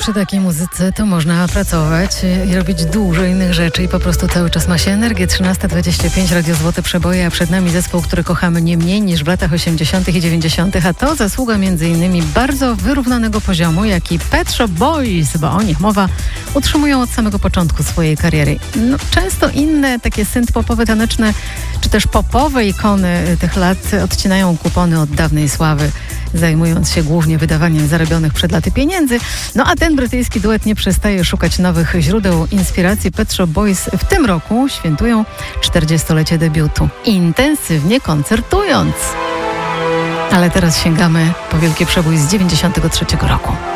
przy takiej muzyce to można pracować i robić dużo innych rzeczy i po prostu cały czas ma się energię. 13:25, Radio Złote Przeboje, a przed nami zespół, który kochamy nie mniej niż w latach 80. i 90., a to zasługa m.in. bardzo wyrównanego poziomu, jak i Pet Shop Boys, bo o nich mowa, utrzymują od samego początku swojej kariery. No, często inne takie synth-popowe, taneczne czy też popowe ikony tych lat odcinają kupony od dawnej sławy, zajmując się głównie wydawaniem zarobionych przed laty pieniędzy. No a ten brytyjski duet nie przestaje szukać nowych źródeł inspiracji. Pet Shop Boys w tym roku świętują 40-lecie debiutu, intensywnie koncertując. Ale teraz sięgamy po wielki przebój z 93 roku.